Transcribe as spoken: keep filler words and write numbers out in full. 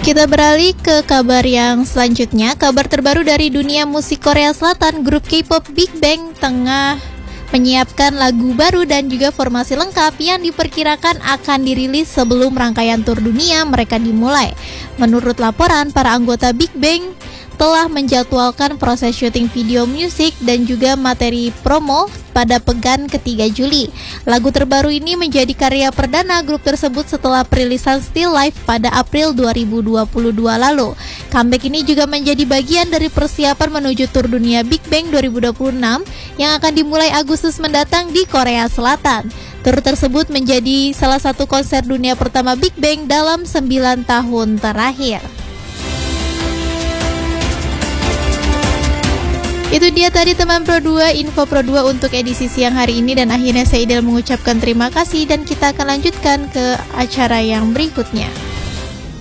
Kita beralih ke kabar yang selanjutnya. Kabar terbaru dari dunia musik Korea Selatan, grup K-pop Big Bang tengah menyiapkan lagu baru dan juga formasi lengkap yang diperkirakan akan dirilis sebelum rangkaian tur dunia mereka dimulai. Menurut laporan, para anggota Big Bang telah menjadwalkan proses syuting video musik dan juga materi promo pada pekan ketiga Juli. Lagu terbaru ini menjadi karya perdana grup tersebut setelah perilisan Still Life pada April dua ribu dua puluh dua lalu. Comeback ini juga menjadi bagian dari persiapan menuju tur dunia Big Bang dua ribu dua puluh enam yang akan dimulai Agustus mendatang di Korea Selatan. Tur tersebut menjadi salah satu konser dunia pertama Big Bang dalam sembilan tahun terakhir. Itu dia tadi teman Pro dua, info Pro dua untuk edisi siang hari ini, dan akhirnya saya Idel mengucapkan terima kasih dan kita akan lanjutkan ke acara yang berikutnya.